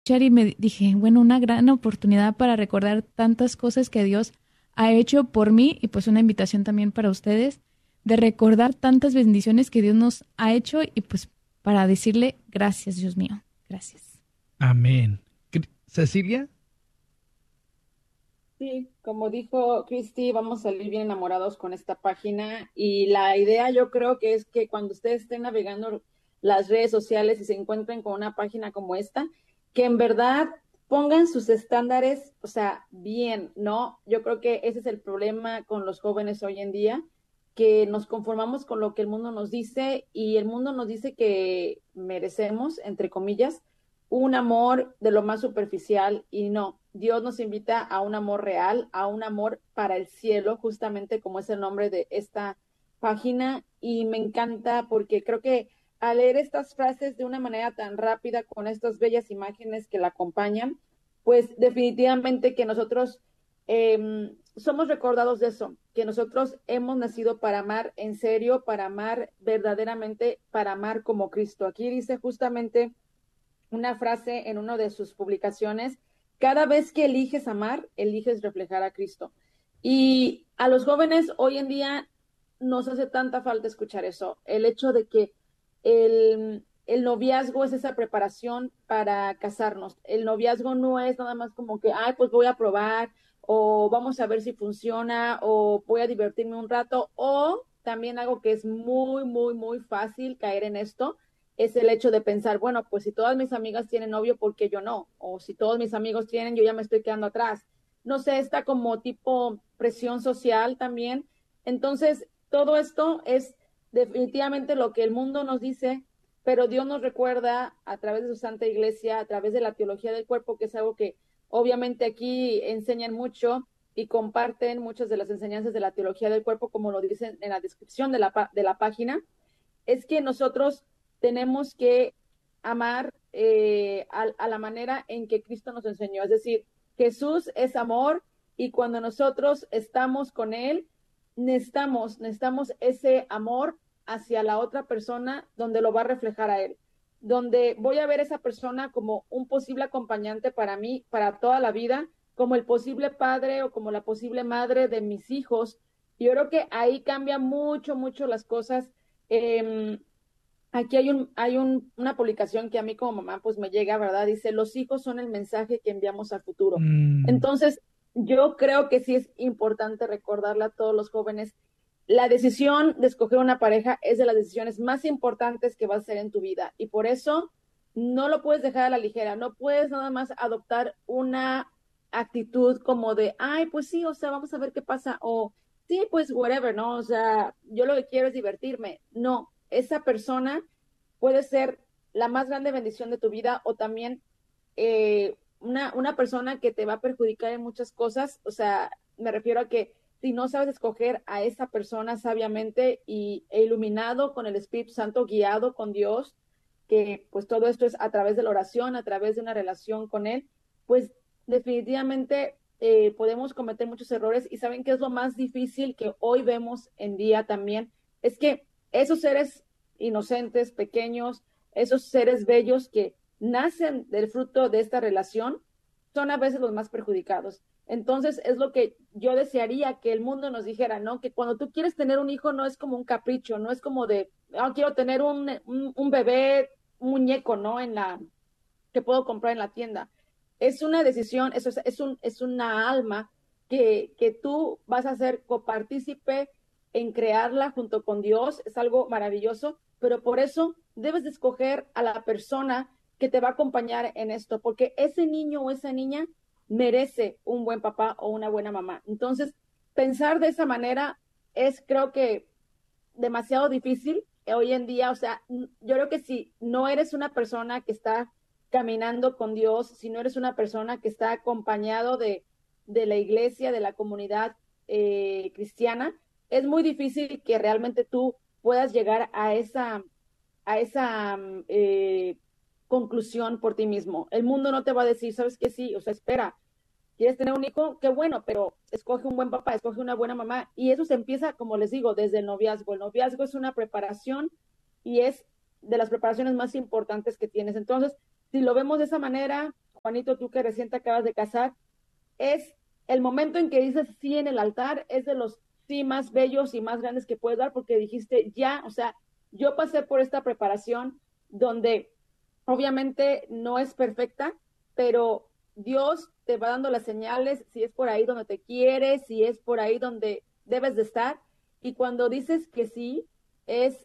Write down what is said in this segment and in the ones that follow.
y me dije, bueno, una gran oportunidad para recordar tantas cosas que Dios ha hecho por mí y pues una invitación también para ustedes de recordar tantas bendiciones que Dios nos ha hecho y pues para decirle gracias, Dios mío, gracias. Amén. Cecilia. Sí, como dijo Cristi, vamos a salir bien enamorados con esta página y la idea yo creo que es que cuando ustedes estén navegando las redes sociales y se encuentren con una página como esta, que en verdad pongan sus estándares, o sea, bien, ¿no? Yo creo que ese es el problema con los jóvenes hoy en día, que nos conformamos con lo que el mundo nos dice y el mundo nos dice que merecemos, entre comillas, un amor de lo más superficial y no, Dios nos invita a un amor real, a un amor para el cielo, justamente como es el nombre de esta página y me encanta porque creo que al leer estas frases de una manera tan rápida con estas bellas imágenes que la acompañan, pues definitivamente que nosotros somos recordados de eso, que nosotros hemos nacido para amar en serio, para amar verdaderamente, para amar como Cristo. Aquí dice justamente una frase en una de sus publicaciones, cada vez que eliges amar, eliges reflejar a Cristo. Y a los jóvenes hoy en día nos hace tanta falta escuchar eso, el hecho de que el noviazgo es esa preparación para casarnos. El noviazgo no es nada más como que, ay, pues voy a probar o vamos a ver si funciona o voy a divertirme un rato o también algo que es muy, muy, muy fácil caer en esto, es el hecho de pensar, bueno, pues si todas mis amigas tienen novio, ¿por qué yo no? O si todos mis amigos tienen, yo ya me estoy quedando atrás. No sé, está como tipo presión social también. Entonces, todo esto es definitivamente lo que el mundo nos dice, pero Dios nos recuerda a través de su Santa Iglesia, a través de la teología del cuerpo, que es algo que obviamente aquí enseñan mucho y comparten muchas de las enseñanzas de la teología del cuerpo, como lo dicen en la descripción de la página, es que nosotros tenemos que amar a la manera en que Cristo nos enseñó. Es decir, Jesús es amor y cuando nosotros estamos con Él, necesitamos ese amor hacia la otra persona donde lo va a reflejar a Él. Donde voy a ver a esa persona como un posible acompañante para mí, para toda la vida, como el posible padre o como la posible madre de mis hijos. Yo creo que ahí cambia mucho, mucho las cosas. Aquí una publicación que a mí como mamá pues me llega, ¿verdad? Dice, los hijos son el mensaje que enviamos al futuro. Mm, Entonces, yo creo que sí es importante recordarle a todos los jóvenes, la decisión de escoger una pareja es de las decisiones más importantes que vas a hacer en tu vida y por eso no lo puedes dejar a la ligera, no puedes nada más adoptar una actitud como de, ay, pues sí, o sea, vamos a ver qué pasa, o sí, pues whatever, ¿no? O sea, yo lo que quiero es divertirme. No, esa persona puede ser la más grande bendición de tu vida o también una persona que te va a perjudicar en muchas cosas. O sea, me refiero a que si no sabes escoger a esa persona sabiamente e iluminado con el Espíritu Santo, guiado con Dios, que pues todo esto es a través de la oración, a través de una relación con Él, pues definitivamente podemos cometer muchos errores y saben que es lo más difícil que hoy vemos en día también, es que esos seres inocentes, pequeños, esos seres bellos que nacen del fruto de esta relación, son a veces los más perjudicados. Entonces es lo que yo desearía que el mundo nos dijera, ¿no? Que cuando tú quieres tener un hijo no es como un capricho, no es como de, oh, quiero tener un bebé, un muñeco, ¿no? Que puedo comprar en la tienda. Es una decisión, es una alma que tú vas a ser copartícipe en crearla junto con Dios, es algo maravilloso, pero por eso debes de escoger a la persona que te va a acompañar en esto, porque ese niño o esa niña merece un buen papá o una buena mamá. Entonces, pensar de esa manera es, creo que, demasiado difícil hoy en día. O sea, yo creo que si no eres una persona que está caminando con Dios, si no eres una persona que está acompañado de la iglesia, de la comunidad cristiana, es muy difícil que realmente tú puedas llegar a esa conclusión por ti mismo. El mundo no te va a decir, sabes que sí, o sea, espera, quieres tener un hijo, qué bueno, pero escoge un buen papá, escoge una buena mamá. Y eso se empieza, como les digo, desde el noviazgo. El noviazgo es una preparación y es de las preparaciones más importantes que tienes. Entonces, si lo vemos de esa manera, Juanito, tú que recién te acabas de casar, es el momento en que dices sí en el altar, es de los sí más bellos y más grandes que puedes dar, porque dijiste ya, o sea, yo pasé por esta preparación donde obviamente no es perfecta, pero Dios te va dando las señales, si es por ahí donde te quieres, si es por ahí donde debes de estar, y cuando dices que sí, es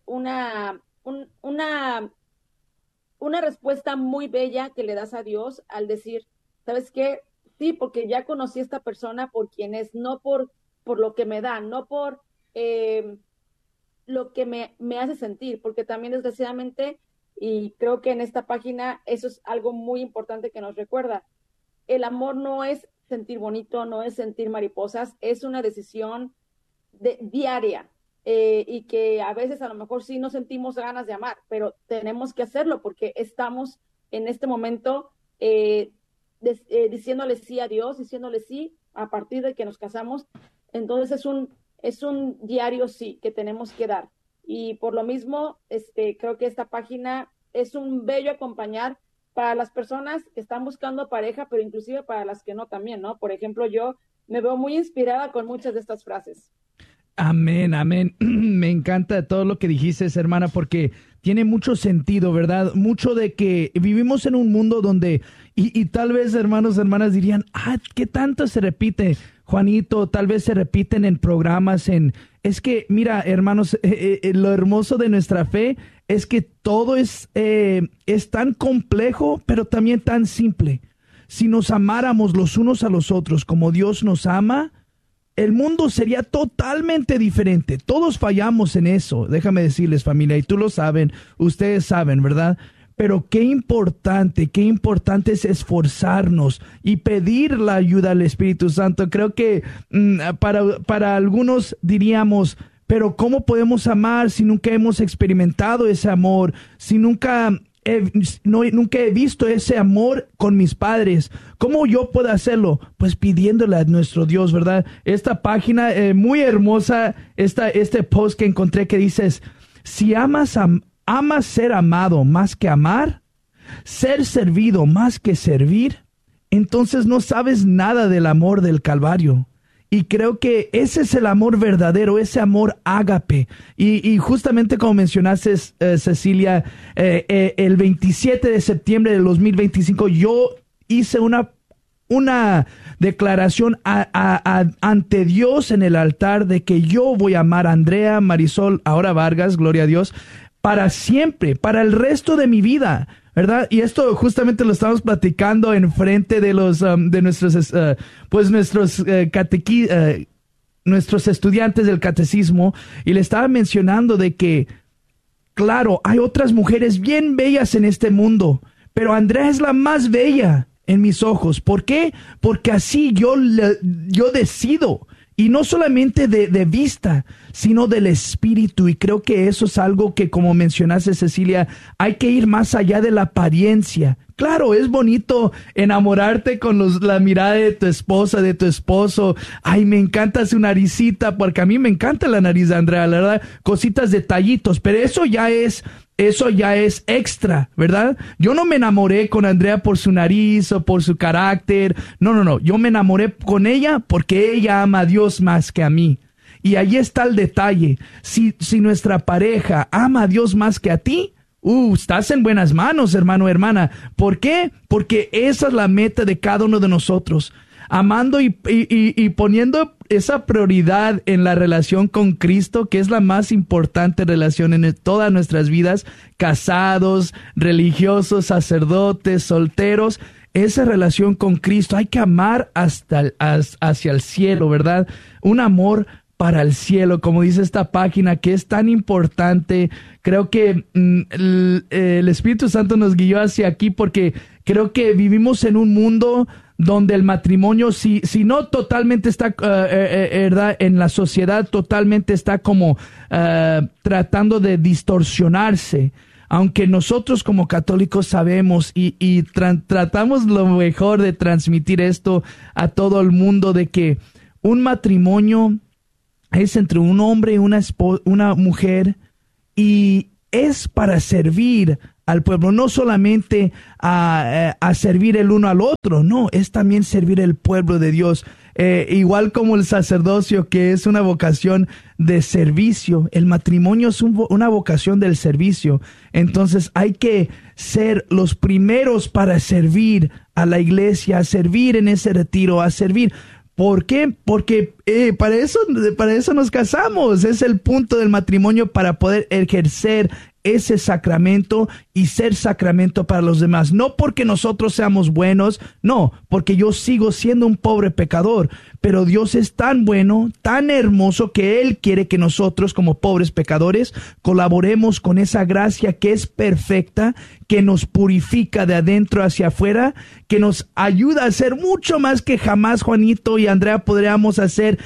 una respuesta muy bella que le das a Dios al decir, ¿sabes qué? Sí, porque ya conocí a esta persona por quien es, no por lo que me da, no por lo que me hace sentir, porque también desgraciadamente, y creo que en esta página eso es algo muy importante que nos recuerda, el amor no es sentir bonito, no es sentir mariposas, es una decisión diaria. Y que a veces a lo mejor sí no sentimos ganas de amar, pero tenemos que hacerlo porque estamos en este momento diciéndole sí a Dios, diciéndole sí a partir de que nos casamos. Entonces es un diario sí que tenemos que dar. Y por lo mismo, creo que esta página es un bello acompañar para las personas que están buscando pareja, pero inclusive para las que no también, ¿no? Por ejemplo, yo me veo muy inspirada con muchas de estas frases. Amén, amén. Me encanta todo lo que dijiste, hermana, porque tiene mucho sentido, ¿verdad? Mucho de que vivimos en un mundo donde, y tal vez hermanos, hermanas dirían, ¿qué tanto se repite, Juanito? Tal vez se repiten en programas, es que, mira, hermanos, lo hermoso de nuestra fe es que todo es tan complejo, pero también tan simple. Si nos amáramos los unos a los otros como Dios nos ama, el mundo sería totalmente diferente. Todos fallamos en eso, déjame decirles, familia, y tú lo saben, ustedes saben, ¿verdad? Pero qué importante es esforzarnos y pedir la ayuda al Espíritu Santo. Creo que para algunos diríamos, pero ¿cómo podemos amar si nunca hemos experimentado ese amor? Si nunca he visto ese amor con mis padres. ¿Cómo yo puedo hacerlo? Pues pidiéndole a nuestro Dios, ¿verdad? Esta página muy hermosa, este post que encontré que dices, si amas ser amado más que amar, ser servido más que servir, entonces no sabes nada del amor del Calvario. Y creo que ese es el amor verdadero, ese amor ágape. Y justamente como mencionaste, Cecilia, el 27 de septiembre del 2025, yo hice una declaración ante Dios en el altar de que yo voy a amar a Andrea, Marisol, ahora Vargas, gloria a Dios, para siempre, para el resto de mi vida, ¿verdad? Y esto justamente lo estamos platicando en frente de nuestros estudiantes del catecismo, y le estaba mencionando de que, claro, hay otras mujeres bien bellas en este mundo, pero Andrea es la más bella en mis ojos. ¿Por qué? Porque así yo decido. Y no solamente de vista, sino del espíritu. Y creo que eso es algo que, como mencionaste, Cecilia, hay que ir más allá de la apariencia. Claro, es bonito enamorarte con la mirada de tu esposa, de tu esposo. Ay, me encanta su naricita, porque a mí me encanta la nariz de Andrea, la verdad. Cositas, detallitos, pero eso ya es extra, ¿verdad? Yo no me enamoré con Andrea por su nariz o por su carácter. No. Yo me enamoré con ella porque ella ama a Dios más que a mí. Y ahí está el detalle. Si nuestra pareja ama a Dios más que a ti, estás en buenas manos, hermano o hermana. ¿Por qué? Porque esa es la meta de cada uno de nosotros. Amando y poniendo esa prioridad en la relación con Cristo, que es la más importante relación en todas nuestras vidas, casados, religiosos, sacerdotes, solteros, esa relación con Cristo, hay que amar hacia el cielo, ¿verdad? Un amor para el cielo, como dice esta página, que es tan importante. Creo que el Espíritu Santo nos guió hacia aquí porque creo que vivimos en un mundo donde el matrimonio, si no totalmente está, ¿verdad? En la sociedad totalmente está como tratando de distorsionarse. Aunque nosotros como católicos sabemos y tratamos lo mejor de transmitir esto a todo el mundo, de que un matrimonio es entre un hombre y una mujer, y es para servir al pueblo, no solamente a servir el uno al otro, no, es también servir el pueblo de Dios. Igual como el sacerdocio, que es una vocación de servicio, el matrimonio es una vocación del servicio. Entonces hay que ser los primeros para servir a la iglesia, a servir en ese retiro, a servir. ¿Por qué? Porque para eso nos casamos. Es el punto del matrimonio, para poder ejercer ese sacramento y ser sacramento para los demás. No porque nosotros seamos buenos, no, porque yo sigo siendo un pobre pecador, pero Dios es tan bueno, tan hermoso, que Él quiere que nosotros, como pobres pecadores, colaboremos con esa gracia que es perfecta, que nos purifica de adentro hacia afuera, que nos ayuda a hacer mucho más que jamás Juanito y Andrea podríamos hacer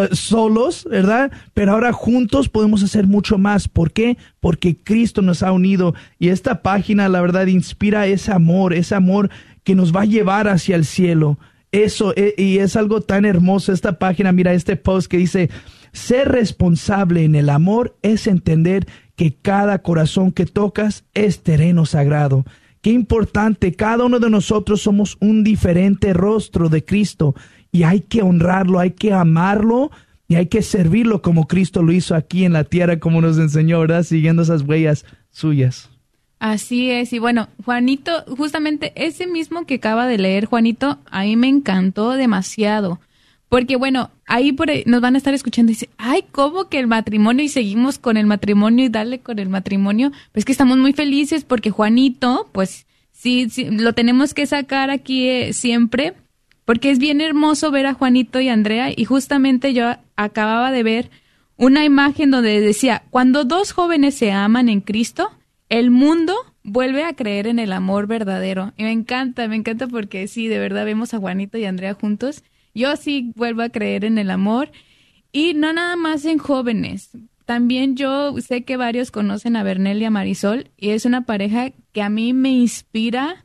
solos, ¿verdad? Pero ahora juntos podemos hacer mucho más. ¿Por qué? Porque Cristo nos ha unido, y esta página, la verdad, inspira ese amor que nos va a llevar hacia el cielo. Eso, y es algo tan hermoso esta página. Mira este post que dice: ser responsable en el amor es entender que cada corazón que tocas es terreno sagrado. Qué importante, cada uno de nosotros somos un diferente rostro de Cristo, y hay que honrarlo, hay que amarlo y hay que servirlo como Cristo lo hizo aquí en la tierra, como nos enseñó, ¿verdad? Siguiendo esas huellas suyas. Así es. Y bueno, Juanito, justamente ese mismo que acaba de leer, Juanito, a mí me encantó demasiado. Porque bueno, ahí por ahí nos van a estar escuchando y dice, ay, ¿cómo que el matrimonio? Y seguimos con el matrimonio y dale con el matrimonio. Pues que estamos muy felices porque Juanito, pues sí, lo tenemos que sacar aquí siempre, porque es bien hermoso ver a Juanito y Andrea. Y justamente yo acababa de ver una imagen donde decía, cuando dos jóvenes se aman en Cristo, el mundo vuelve a creer en el amor verdadero. Y me encanta porque sí, de verdad vemos a Juanito y Andrea juntos. Yo sí vuelvo a creer en el amor, y no nada más en jóvenes. También yo sé que varios conocen a Bernel y a Marisol, y es una pareja que a mí me inspira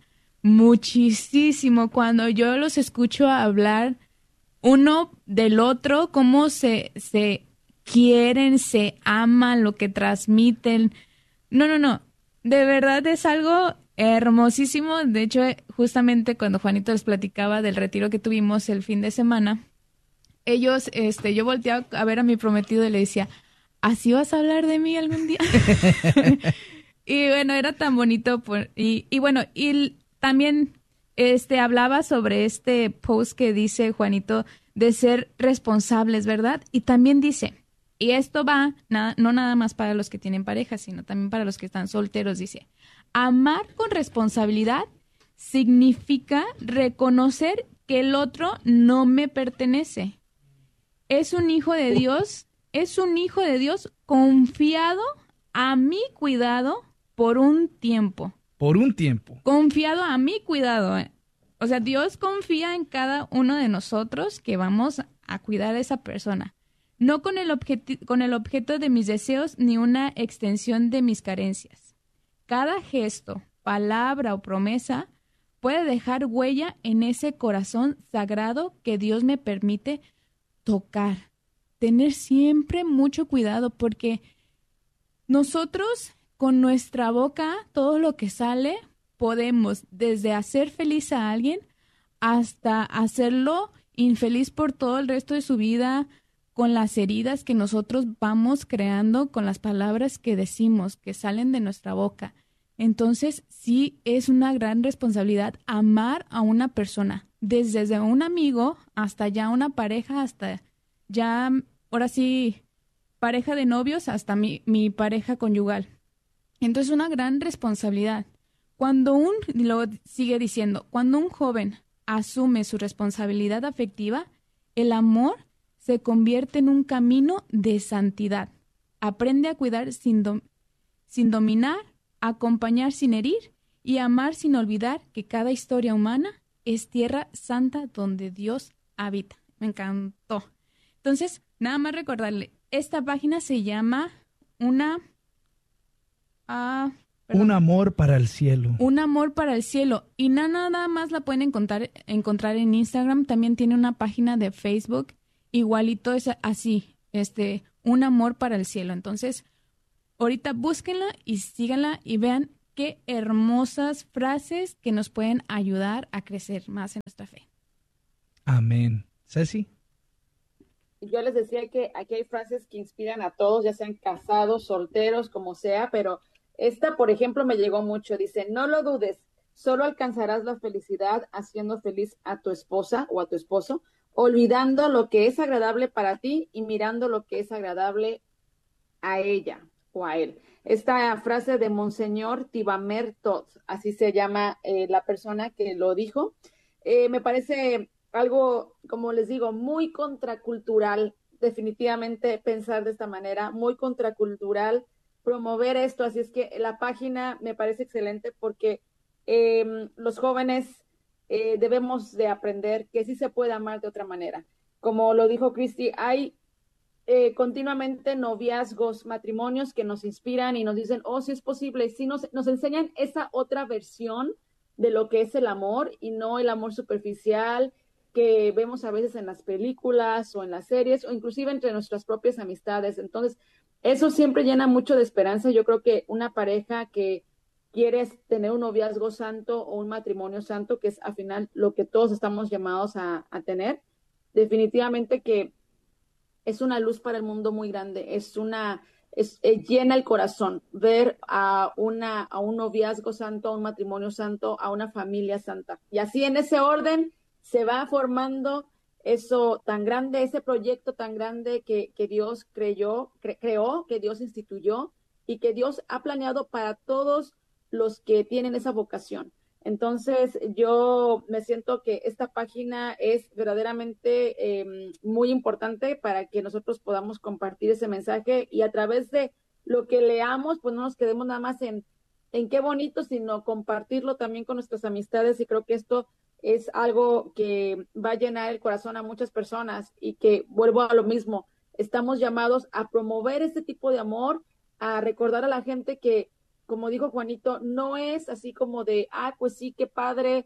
muchísimo cuando yo los escucho hablar uno del otro, cómo se quieren, se aman, lo que transmiten. No. De verdad es algo hermosísimo. De hecho, justamente cuando Juanito les platicaba del retiro que tuvimos el fin de semana, ellos, yo volteaba a ver a mi prometido y le decía, ¿así vas a hablar de mí algún día? Y bueno, era tan bonito. Y bueno, y también hablaba sobre este post que dice Juanito de ser responsables, ¿verdad? Y también dice, y esto va no nada más para los que tienen pareja, sino también para los que están solteros, dice, amar con responsabilidad significa reconocer que el otro no me pertenece. Es un hijo de Dios confiado a mi cuidado por un tiempo. Por un tiempo. Confiado a mi cuidado. O sea, Dios confía en cada uno de nosotros que vamos a cuidar a esa persona. No con el objeto de mis deseos ni una extensión de mis carencias. Cada gesto, palabra o promesa puede dejar huella en ese corazón sagrado que Dios me permite tocar. Tener siempre mucho cuidado, porque nosotros con nuestra boca, todo lo que sale, podemos desde hacer feliz a alguien hasta hacerlo infeliz por todo el resto de su vida, con las heridas que nosotros vamos creando con las palabras que decimos, que salen de nuestra boca. Entonces, sí es una gran responsabilidad amar a una persona, desde un amigo hasta ya una pareja, hasta ya, ahora sí, pareja de novios, hasta mi pareja conyugal. Entonces, una gran responsabilidad. Lo sigue diciendo, cuando un joven asume su responsabilidad afectiva, el amor se convierte en un camino de santidad. Aprende a cuidar sin dominar, acompañar sin herir y amar sin olvidar que cada historia humana es tierra santa donde Dios habita. Me encantó. Entonces, nada más recordarle, esta página se llama Un amor para el cielo. Un amor para el cielo. Y nada más la pueden encontrar en Instagram. También tiene una página de Facebook. Igualito es así, Un amor para el cielo. Entonces, ahorita búsquenla y síganla y vean qué hermosas frases que nos pueden ayudar a crecer más en nuestra fe. Amén. Ceci. Yo les decía que aquí hay frases que inspiran a todos, ya sean casados, solteros, como sea, pero esta, por ejemplo, me llegó mucho. Dice, no lo dudes, solo alcanzarás la felicidad haciendo feliz a tu esposa o a tu esposo, olvidando lo que es agradable para ti y mirando lo que es agradable a ella o a él. Esta frase de Monseñor Tibamer Todd, así se llama la persona que lo dijo, me parece algo, como les digo, muy contracultural, definitivamente pensar de esta manera, muy contracultural, promover esto, así es que la página me parece excelente porque los jóvenes debemos de aprender que sí se puede amar de otra manera. Como lo dijo Cristi, hay continuamente noviazgos, matrimonios que nos inspiran y nos dicen, oh, sí es posible, sí nos enseñan esa otra versión de lo que es el amor y no el amor superficial que vemos a veces en las películas o en las series o inclusive entre nuestras propias amistades. Entonces, eso siempre llena mucho de esperanza. Yo creo que una pareja que quiere tener un noviazgo santo o un matrimonio santo, que es al final lo que todos estamos llamados a tener, definitivamente que es una luz para el mundo muy grande, llena el corazón ver a un noviazgo santo, a un matrimonio santo, a una familia santa. Y así en ese orden se va formando eso tan grande, ese proyecto tan grande que Dios creó, que Dios instituyó y que Dios ha planeado para todos los que tienen esa vocación. Entonces, yo me siento que esta página es verdaderamente muy importante para que nosotros podamos compartir ese mensaje y a través de lo que leamos, pues no nos quedemos nada más en qué bonito, sino compartirlo también con nuestras amistades y creo que esto es algo que va a llenar el corazón a muchas personas y que vuelvo a lo mismo, estamos llamados a promover este tipo de amor, a recordar a la gente que como dijo Juanito, no es así como de, pues sí, qué padre,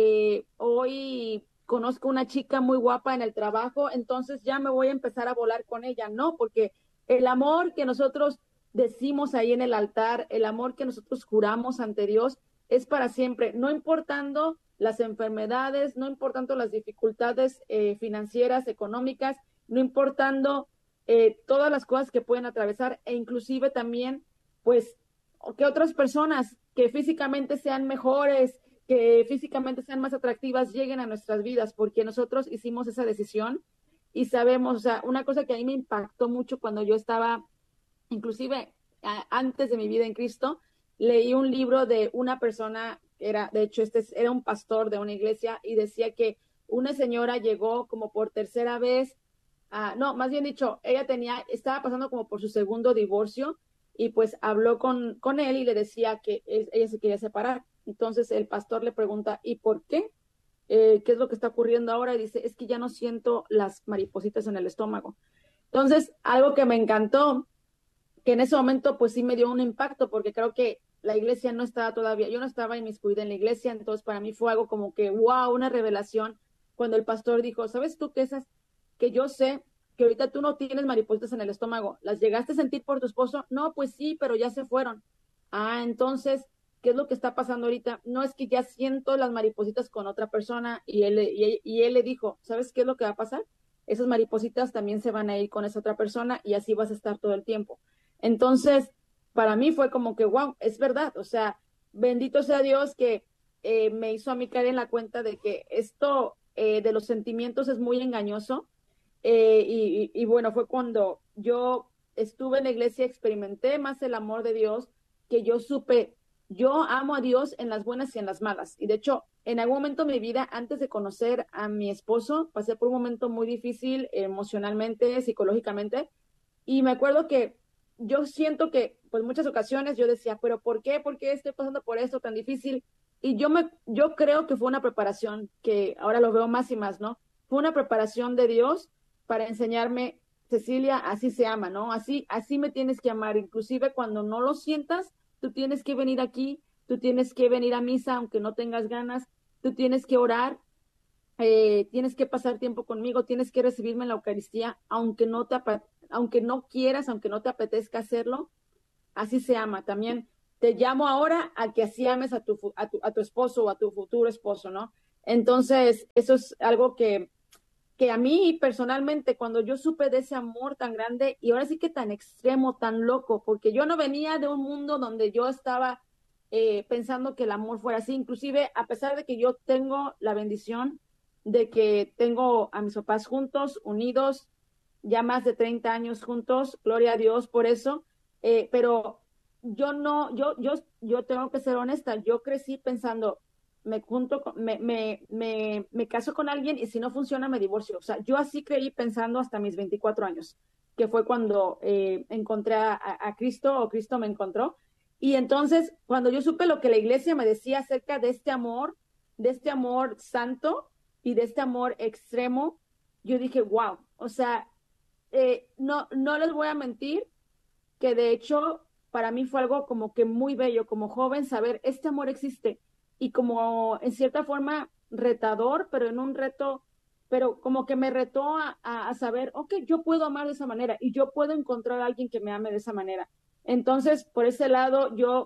hoy conozco una chica muy guapa en el trabajo, entonces ya me voy a empezar a volar con ella. No, porque el amor que nosotros decimos ahí en el altar, el amor que nosotros juramos ante Dios, es para siempre, no importando las enfermedades, no importando las dificultades financieras, económicas, no importando todas las cosas que pueden atravesar e inclusive también, pues, o que otras personas que físicamente sean mejores, que físicamente sean más atractivas, lleguen a nuestras vidas, porque nosotros hicimos esa decisión y sabemos, o sea, una cosa que a mí me impactó mucho cuando yo estaba, inclusive antes de mi vida en Cristo, leí un libro de una persona, de hecho, era un pastor de una iglesia y decía que una señora llegó como por tercera vez, no, más bien dicho, estaba pasando como por su segundo divorcio y pues habló con él y le decía que ella se quería separar. Entonces el pastor le pregunta, ¿y por qué? ¿Qué es lo que está ocurriendo ahora? Y dice, es que ya no siento las maripositas en el estómago. Entonces, algo que me encantó, que en ese momento pues sí me dio un impacto, porque creo que la iglesia no estaba todavía, yo no estaba inmiscuida en la iglesia, entonces para mí fue algo como que, wow, una revelación, cuando el pastor dijo, ¿sabes tú que yo sé que ahorita tú no tienes maripositas en el estómago, ¿las llegaste a sentir por tu esposo? No, pues sí, pero ya se fueron. Entonces, ¿qué es lo que está pasando ahorita? No es que ya siento las maripositas con otra persona y él le dijo, ¿sabes qué es lo que va a pasar? Esas maripositas también se van a ir con esa otra persona y así vas a estar todo el tiempo. Entonces, para mí fue como que, wow, es verdad, o sea, bendito sea Dios que me hizo a mí caer en la cuenta de que esto de los sentimientos es muy engañoso. Y bueno, fue cuando yo estuve en la iglesia, experimenté más el amor de Dios, que yo supe, yo amo a Dios en las buenas y en las malas. Y de hecho, en algún momento de mi vida, antes de conocer a mi esposo, pasé por un momento muy difícil emocionalmente, psicológicamente, y me acuerdo que yo siento que, pues muchas ocasiones yo decía, pero ¿por qué? ¿Por qué estoy pasando por esto tan difícil? Y yo creo que fue una preparación, que ahora lo veo más y más, ¿no? Fue una preparación de Dios para enseñarme, Cecilia, así se ama, ¿no? Así me tienes que amar, inclusive cuando no lo sientas, tú tienes que venir aquí, tú tienes que venir a misa aunque no tengas ganas, tú tienes que orar, tienes que pasar tiempo conmigo, tienes que recibirme en la Eucaristía, aunque no quieras, aunque no te apetezca hacerlo, así se ama. También te llamo ahora a que así ames a tu esposo o a tu futuro esposo, ¿no? Entonces, eso es algo que a mí personalmente, cuando yo supe de ese amor tan grande y ahora sí que tan extremo, tan loco, porque yo no venía de un mundo donde yo estaba pensando que el amor fuera así, inclusive a pesar de que yo tengo la bendición de que tengo a mis papás juntos, unidos, ya más de 30 años juntos, gloria a Dios por eso, pero yo tengo que ser honesta, yo crecí pensando, me caso con alguien y si no funciona me divorcio. O sea, yo así creí pensando hasta mis 24 años, que fue cuando encontré a Cristo o Cristo me encontró. Y entonces, cuando yo supe lo que la iglesia me decía acerca de este amor santo y de este amor extremo, yo dije, wow, o sea, no les voy a mentir que de hecho para mí fue algo como que muy bello, como joven, saber este amor existe y como en cierta forma retador, pero en un reto, pero como que me retó a saber, ok, yo puedo amar de esa manera y yo puedo encontrar a alguien que me ame de esa manera. Entonces, por ese lado, yo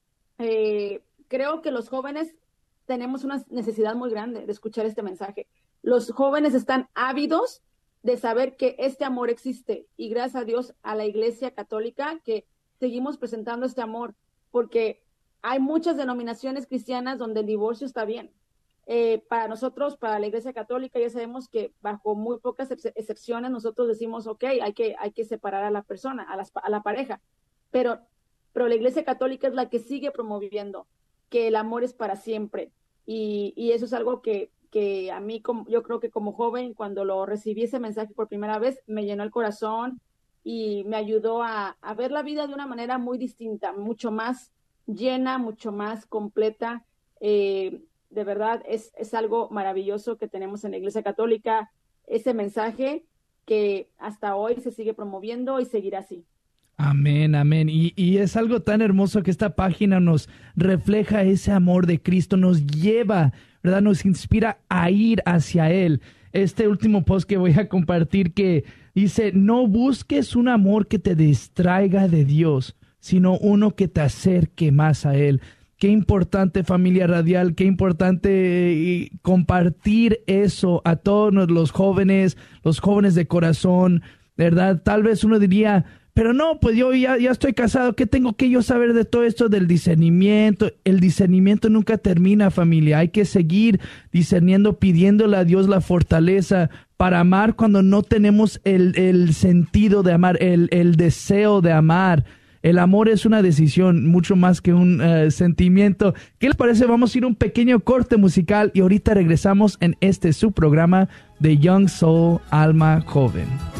creo que los jóvenes tenemos una necesidad muy grande de escuchar este mensaje. Los jóvenes están ávidos de saber que este amor existe y gracias a Dios a la Iglesia Católica que seguimos presentando este amor, porque hay muchas denominaciones cristianas donde el divorcio está bien. Para nosotros, para la Iglesia Católica, ya sabemos que bajo muy pocas excepciones nosotros decimos, ok, hay que separar a la persona, a la pareja, pero la Iglesia Católica es la que sigue promoviendo que el amor es para siempre y eso es algo que a mí, yo creo que como joven, cuando lo recibí ese mensaje por primera vez, me llenó el corazón y me ayudó a ver la vida de una manera muy distinta, mucho más llena, mucho más completa. De verdad, es algo maravilloso que tenemos en la Iglesia Católica, ese mensaje que hasta hoy se sigue promoviendo y seguirá así. Amén, amén. Y es algo tan hermoso que esta página nos refleja ese amor de Cristo, nos lleva, ¿verdad? Nos inspira a ir hacia Él. Este último post que voy a compartir que dice, no busques un amor que te distraiga de Dios, sino uno que te acerque más a Él. Qué importante, familia radial, qué importante compartir eso a todos los jóvenes de corazón, ¿verdad? Tal vez uno diría, pero no, pues yo ya estoy casado, ¿qué tengo que yo saber de todo esto del discernimiento? El discernimiento nunca termina, familia. Hay que seguir discerniendo, pidiéndole a Dios la fortaleza para amar cuando no tenemos el sentido de amar, el deseo de amar. El amor es una decisión, mucho más que un sentimiento. ¿Qué les parece? Vamos a ir a un pequeño corte musical y ahorita regresamos en su programa de Young Soul, Alma Joven.